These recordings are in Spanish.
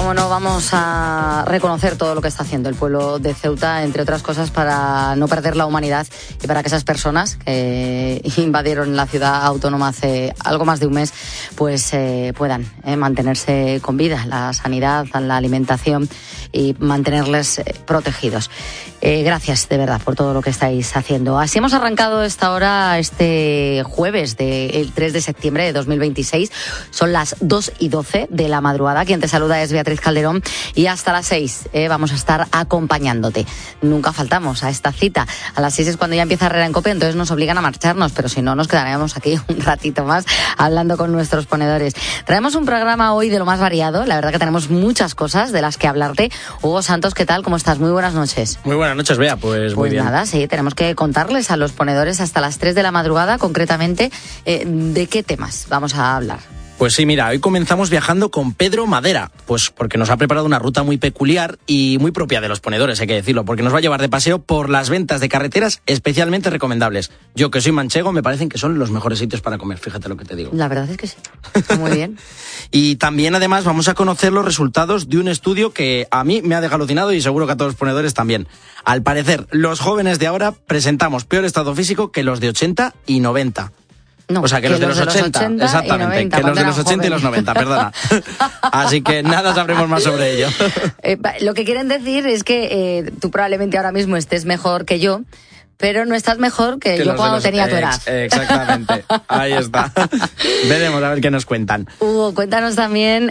Cómo no, vamos a reconocer todo lo que está haciendo el pueblo de Ceuta, entre otras cosas, para no perder la humanidad y para que esas personas que invadieron la ciudad autónoma hace algo más de un mes, pues puedan mantenerse con vida, la sanidad, la alimentación y mantenerles protegidos. Gracias, de verdad, por todo lo que estáis haciendo. Así hemos arrancado esta hora, este jueves, el 3 de septiembre de 2026. Son las 2:12 de la madrugada. Quien te saluda es Beatriz Calderón y hasta las 6 vamos a estar acompañándote. Nunca faltamos a esta cita. A las 6 es cuando ya empieza Herrera en Cope, entonces nos obligan a marcharnos, pero si no, nos quedaremos aquí un ratito más hablando con nuestros ponedores. Traemos un programa hoy de lo más variado. La verdad que tenemos muchas cosas de las que hablarte. Hugo Santos, ¿qué tal? ¿Cómo estás? Muy buenas noches. Muy buenas noches, Bea. Pues muy bien. Nada, sí, tenemos que contarles a los ponedores hasta las 3 de la madrugada, concretamente, de qué temas vamos a hablar. Pues sí, mira, hoy comenzamos viajando con Pedro Madera, pues porque nos ha preparado una ruta muy peculiar y muy propia de los ponedores, hay que decirlo, porque nos va a llevar de paseo por las ventas de carreteras especialmente recomendables. Yo, que soy manchego, me parecen que son los mejores sitios para comer, fíjate lo que te digo. La verdad es que sí, está muy bien. Y también, además, vamos a conocer los resultados de un estudio que a mí me ha dejado alucinado y seguro que a todos los ponedores también. Al parecer, los jóvenes de ahora presentamos peor estado físico que los de 80 y 90. No, o sea, que los de los 80, exactamente, 90, que los de los 80 joven. Y los 90, perdona. Así que nada sabremos más sobre ello. Lo que quieren decir es que tú probablemente ahora mismo estés mejor que yo, pero no estás mejor que yo cuando tenía tu edad. Exactamente, ahí está. Veremos a ver qué nos cuentan. Hugo, cuéntanos también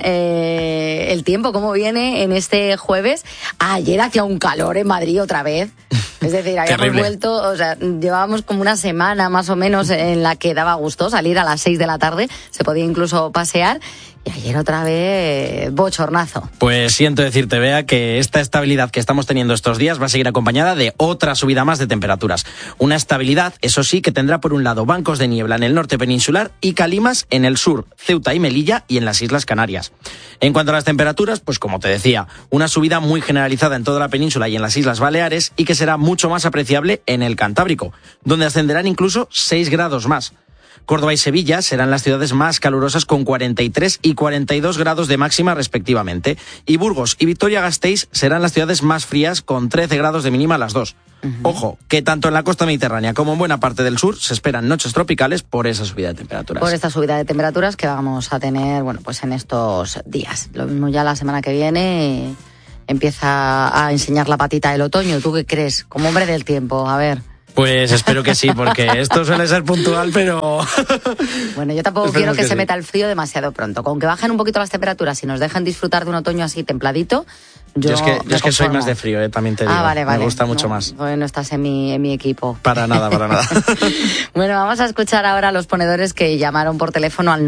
el tiempo, cómo viene en este jueves. Ayer hacía un calor en Madrid otra vez. Es decir, habíamos vuelto, o sea, llevábamos como una semana más o menos en la que daba gusto salir a las 6 de la tarde, se podía incluso pasear, y ayer otra vez bochornazo. Pues siento decirte, Bea, que esta estabilidad que estamos teniendo estos días va a seguir acompañada de otra subida más de temperaturas. Una estabilidad, eso sí, que tendrá por un lado bancos de niebla en el norte peninsular y calimas en el sur, Ceuta y Melilla y en las Islas Canarias. En cuanto a las temperaturas, pues como te decía, una subida muy generalizada en toda la península y en las Islas Baleares y que será mucho más apreciable en el Cantábrico, donde ascenderán incluso 6 grados más. Córdoba y Sevilla serán las ciudades más calurosas con 43 y 42 grados de máxima respectivamente. Y Burgos y Vitoria-Gasteiz serán las ciudades más frías con 13 grados de mínima las dos. Ojo, que tanto en la costa mediterránea como en buena parte del sur se esperan noches tropicales por esa subida de temperaturas. Por esta subida de temperaturas que vamos a tener, bueno, pues en estos días. Lo mismo ya la semana que viene empieza a enseñar la patita el otoño. ¿Tú qué crees? Como hombre del tiempo, a ver. Pues espero que sí, porque esto suele ser puntual, pero... Bueno, yo tampoco quiero que se meta el frío demasiado pronto. Con que bajen un poquito las temperaturas y nos dejen disfrutar de un otoño así templadito, yo es que soy más de frío, también te digo. Vale. Me gusta mucho más. No estás en mi equipo. Para nada. Bueno, vamos a escuchar ahora a los ponedores que llamaron por teléfono al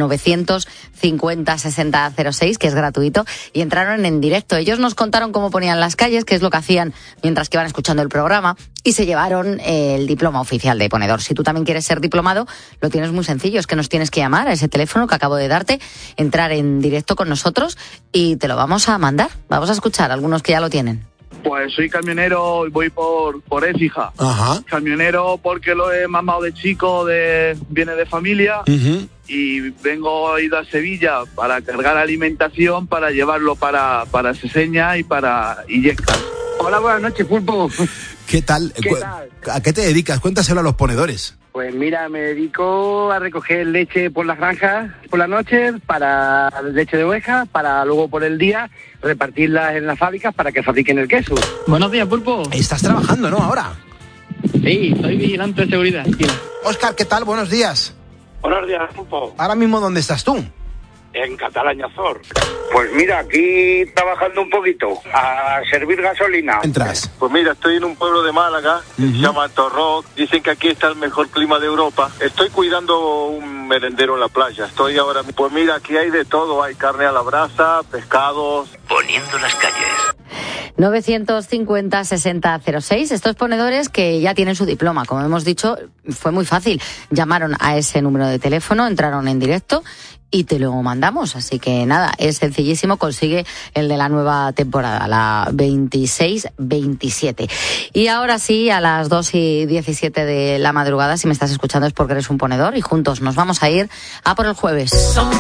950 60 06, que es gratuito, y entraron en directo. Ellos nos contaron cómo ponían las calles, qué es lo que hacían mientras que iban escuchando el programa, y se llevaron el diploma oficial de ponedor. Si tú también quieres ser diplomado, lo tienes muy sencillo, es que nos tienes que llamar a ese teléfono que acabo de darte, entrar en directo con nosotros y te lo vamos a mandar. Vamos a escuchar a algunos que ya lo tienen. Pues soy camionero y voy por Écija. Ajá. Camionero porque lo he mamado de chico, viene de familia. Uh-huh. Y vengo ido a Sevilla para cargar alimentación, para llevarlo para Seseña y para Illescas. Hola, buenas noches, Pulpo. ¿Qué tal? ¿A qué te dedicas? Cuéntaselo a los ponedores. Pues mira, me dedico a recoger leche por las granjas por la noche, para leche de oveja, para luego por el día repartirlas en las fábricas para que fabriquen el queso. Buenos días, Pulpo. Estás trabajando, ¿no? Ahora. Sí, soy vigilante de seguridad. Óscar, ¿qué tal? Buenos días. Buenos días, Pulpo. Ahora mismo, ¿dónde estás tú? En Catalaña Azor. Pues mira, aquí trabajando un poquito, a servir gasolina. ¿Entras? Pues mira, estoy en un pueblo de Málaga, se llama Torroc. Dicen que aquí está el mejor clima de Europa. Estoy cuidando un merendero en la playa. Estoy ahora... Pues mira, aquí hay de todo. Hay carne a la brasa, pescados. Poniendo las calles. 950 60 06. Estos ponedores que ya tienen su diploma, como hemos dicho, fue muy fácil. Llamaron a ese número de teléfono, entraron en directo y te lo mandamos. Así que nada, es sencillísimo, consigue el de la nueva temporada, la 26-27. Y ahora sí, a las 2:17 de la madrugada, si me estás escuchando es porque eres un ponedor y juntos nos vamos a ir a por el jueves.